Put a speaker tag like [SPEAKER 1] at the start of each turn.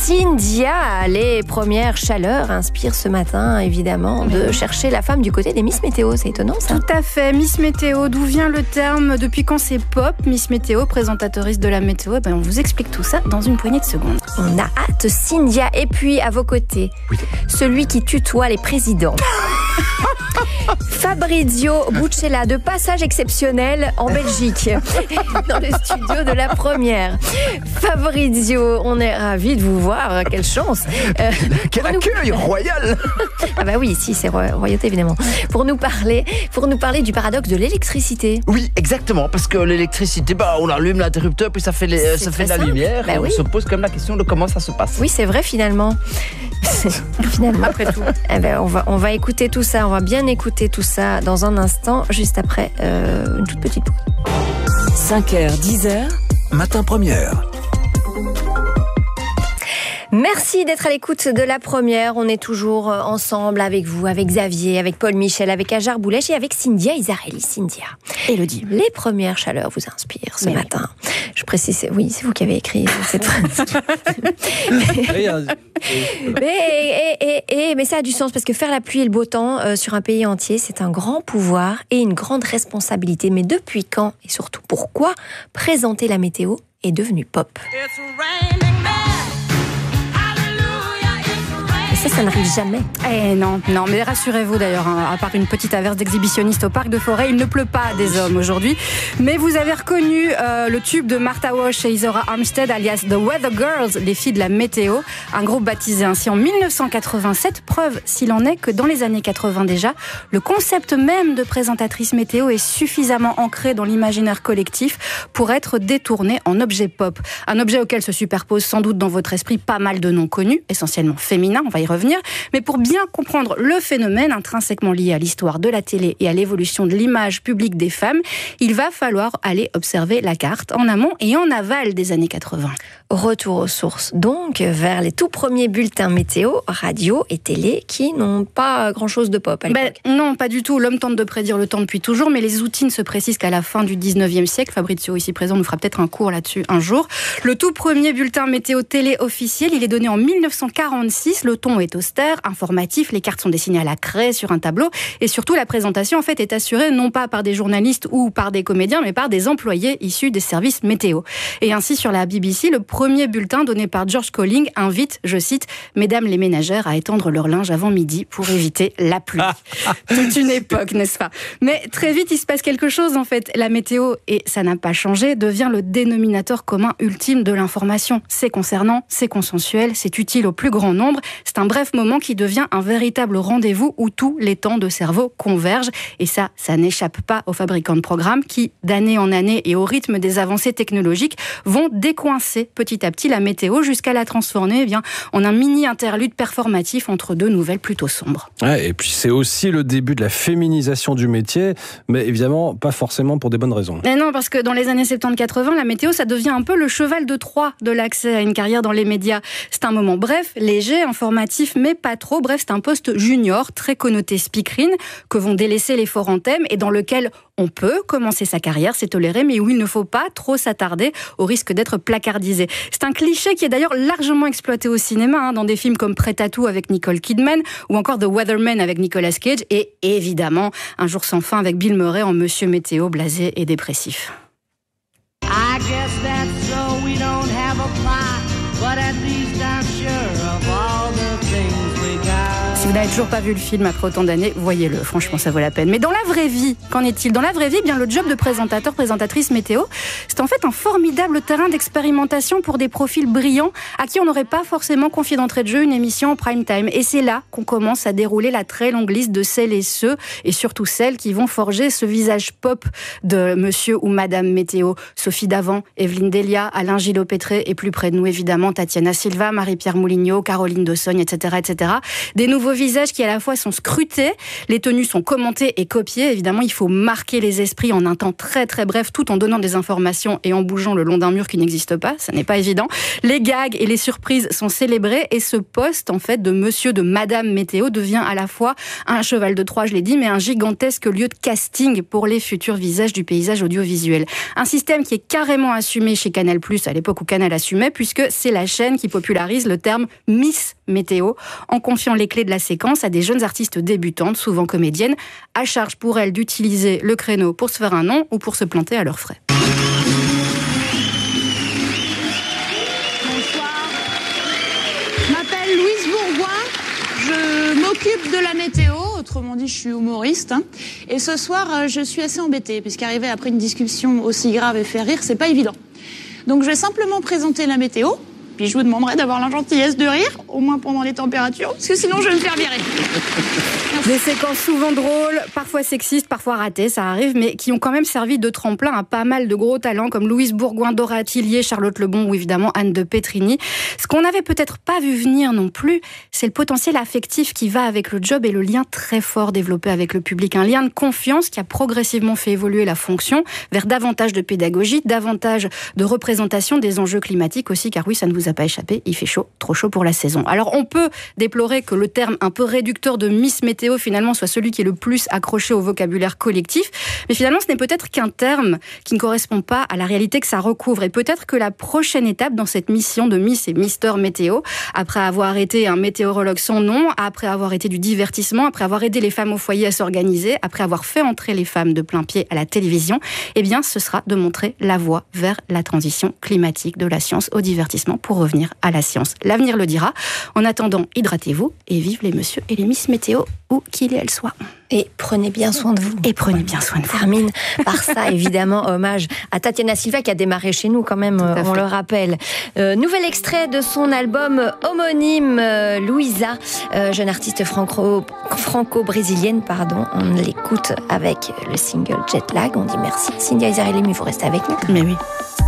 [SPEAKER 1] Cynthia, les premières chaleurs inspirent ce matin, évidemment, de chercher la femme du côté des Miss Météo. C'est étonnant, ça.
[SPEAKER 2] Tout à fait. Miss Météo, d'où vient le terme? Depuis quand c'est pop? Miss Météo, présentatrice de la météo. On vous explique tout ça dans une poignée de secondes.
[SPEAKER 1] On a hâte, Cynthia. Et puis, à vos côtés, celui qui tutoie les présidents. Fabrizio Buccella, de passage exceptionnel en Belgique, dans le studio de la première. Fabrizio, on est ravis de vous voir, quelle chance.
[SPEAKER 3] Quel accueil royal.
[SPEAKER 1] Ah bah oui, si, c'est royauté évidemment. Pour nous parler du paradoxe de l'électricité.
[SPEAKER 3] Oui, exactement, parce que l'électricité, on allume l'interrupteur, puis ça fait de la lumière, et on se pose quand même la question de comment ça se passe.
[SPEAKER 1] Oui, c'est vrai finalement. Finalement,
[SPEAKER 2] après tout.
[SPEAKER 1] On va écouter tout ça, on va bien écouter tout ça dans un instant, juste après une toute petite pause.
[SPEAKER 4] 5h, 10h,
[SPEAKER 5] Matin Première.
[SPEAKER 1] Merci d'être à l'écoute de la première. On est toujours ensemble avec vous, avec Xavier, avec Paul Michel, avec Ajar Boulèche et avec Cynthia Isarelli. Cynthia,
[SPEAKER 2] Élodie,
[SPEAKER 1] les premières chaleurs vous inspirent ce matin. Je précise, c'est vous qui avez écrit cette phrase. Mais ça a du sens parce que faire la pluie et le beau temps sur un pays entier, c'est un grand pouvoir et une grande responsabilité. Mais depuis quand et surtout pourquoi présenter la météo est devenu pop? Ça n'arrive jamais.
[SPEAKER 2] Non, mais rassurez-vous d'ailleurs, à part une petite averse d'exhibitionniste au parc de Forêt, il ne pleut pas des hommes aujourd'hui. Mais vous avez reconnu le tube de Martha Wash et Isora Armstead, alias The Weather Girls, les filles de la météo, un groupe baptisé ainsi en 1987, preuve s'il en est que dans les années 80 déjà, le concept même de présentatrice météo est suffisamment ancré dans l'imaginaire collectif pour être détourné en objet pop. Un objet auquel se superpose sans doute dans votre esprit pas mal de noms connus, essentiellement féminins, on va y revenir. Mais pour bien comprendre le phénomène intrinsèquement lié à l'histoire de la télé et à l'évolution de l'image publique des femmes, il va falloir aller observer la carte en amont et en aval des années 80.
[SPEAKER 1] Retour aux sources, donc, vers les tout premiers bulletins météo, radio et télé qui n'ont pas grand-chose de pop à l'époque.
[SPEAKER 2] Non, pas du tout. L'homme tente de prédire le temps depuis toujours, mais les outils ne se précisent qu'à la fin du 19e siècle. Fabrizio, ici présent, nous fera peut-être un cours là-dessus un jour. Le tout premier bulletin météo télé officiel, il est donné en 1946. Le ton est austère, informatif, les cartes sont dessinées à la craie sur un tableau et surtout la présentation en fait est assurée non pas par des journalistes ou par des comédiens mais par des employés issus des services météo. Et ainsi sur la BBC, le premier bulletin donné par George Colling invite, je cite, mesdames les ménagères à étendre leur linge avant midi pour éviter la pluie. Toute une époque, n'est-ce pas? Mais très vite il se passe quelque chose en fait. La météo, et ça n'a pas changé, devient le dénominateur commun ultime de l'information. C'est concernant, c'est consensuel, c'est utile au plus grand nombre. C'est un bref moment qui devient un véritable rendez-vous où tous les temps de cerveau convergent. Et ça n'échappe pas aux fabricants de programmes qui, d'année en année et au rythme des avancées technologiques, vont décoincer petit à petit la météo jusqu'à la transformer en un mini-interlude performatif entre deux nouvelles plutôt sombres.
[SPEAKER 6] Ouais, et puis c'est aussi le début de la féminisation du métier, mais évidemment pas forcément pour des bonnes raisons.
[SPEAKER 2] Et non, parce que dans les années 70-80, la météo, ça devient un peu le cheval de Troie de l'accès à une carrière dans les médias. C'est un moment bref, léger, informatif, mais pas trop. Bref, c'est un poste junior, très connoté speakerine, que vont délaisser les forts en thème et dans lequel on peut commencer sa carrière, c'est toléré, mais où il ne faut pas trop s'attarder au risque d'être placardisé. C'est un cliché qui est d'ailleurs largement exploité au cinéma, dans des films comme Prêt à tout avec Nicole Kidman ou encore The Weatherman avec Nicolas Cage et évidemment Un jour sans fin avec Bill Murray en Monsieur Météo, blasé et dépressif. I guess that's so we don't have a plot, but at least I'm sure of all the things we got. Si vous n'avez toujours pas vu le film après autant d'années, voyez-le, franchement ça vaut la peine. Mais dans la vraie vie, qu'en est-il? Dans la vraie vie, bien le job de présentateur, présentatrice météo, c'est en fait un formidable terrain d'expérimentation pour des profils brillants à qui on n'aurait pas forcément confié d'entrée de jeu une émission en prime time. Et c'est là qu'on commence à dérouler la très longue liste de celles et ceux, et surtout celles qui vont forger ce visage pop de monsieur ou madame météo. Sophie Davant, Evelyne Delia, Alain Gillot-Pétré et plus près de nous évidemment Tatiana Silva, Marie-Pierre Moulignot, Caroline Dossogne, etc. Des nouveaux nouveaux visages qui à la fois sont scrutés, les tenues sont commentées et copiées. Évidemment, il faut marquer les esprits en un temps très très bref, tout en donnant des informations et en bougeant le long d'un mur qui n'existe pas. Ça n'est pas évident. Les gags et les surprises sont célébrés et ce poste, en fait, de monsieur, de madame météo devient à la fois un cheval de Troie, je l'ai dit, mais un gigantesque lieu de casting pour les futurs visages du paysage audiovisuel. Un système qui est carrément assumé chez Canal+, à l'époque où Canal assumait, puisque c'est la chaîne qui popularise le terme Miss Météo, en confiant les clés de la séquence à des jeunes artistes débutantes, souvent comédiennes, à charge pour elles d'utiliser le créneau pour se faire un nom ou pour se planter à leurs frais.
[SPEAKER 5] Bonsoir. Je m'appelle Louise Bourgoin. Je m'occupe de la météo, autrement dit, je suis humoriste. Et ce soir, je suis assez embêtée, puisqu'arriver après une discussion aussi grave et faire rire, c'est pas évident. Donc je vais simplement présenter la météo, puis je vous demanderai d'avoir la gentillesse de rire, au moins pendant les températures, parce que sinon je vais me faire virer.
[SPEAKER 2] Des séquences souvent drôles, parfois sexistes, parfois ratées, ça arrive, mais qui ont quand même servi de tremplin à pas mal de gros talents comme Louise Bourgoin, Dora Tillier, Charlotte Lebon ou évidemment Anne de Petrini. Ce qu'on n'avait peut-être pas vu venir non plus, c'est le potentiel affectif qui va avec le job et le lien très fort développé avec le public. Un lien de confiance qui a progressivement fait évoluer la fonction vers davantage de pédagogie, davantage de représentation des enjeux climatiques aussi, car oui, ça ne vous a pas échappé, il fait chaud, trop chaud pour la saison. Alors on peut déplorer que le terme un peu réducteur de Miss Météo finalement soit celui qui est le plus accroché au vocabulaire collectif, mais finalement ce n'est peut-être qu'un terme qui ne correspond pas à la réalité que ça recouvre, et peut-être que la prochaine étape dans cette mission de Miss et Mister Météo, après avoir été un météorologue sans nom, après avoir été du divertissement, après avoir aidé les femmes au foyer à s'organiser, après avoir fait entrer les femmes de plein pied à la télévision, eh bien ce sera de montrer la voie vers la transition climatique de la science au divertissement pour revenir à la science. L'avenir le dira. En attendant, hydratez-vous et vive les messieurs et les Miss Météo où qu'il et elle soit.
[SPEAKER 1] Et prenez bien soin de vous.
[SPEAKER 2] Et prenez bien soin de vous.
[SPEAKER 1] On termine par ça, évidemment, hommage à Tatiana Silva qui a démarré chez nous quand même, on le rappelle. Nouvel extrait de son album homonyme, Louisa, jeune artiste franco-brésilienne, pardon. On l'écoute avec le single Jet Lag. On dit merci. Cynthia Izarelli, vous restez avec nous.
[SPEAKER 2] Mais oui.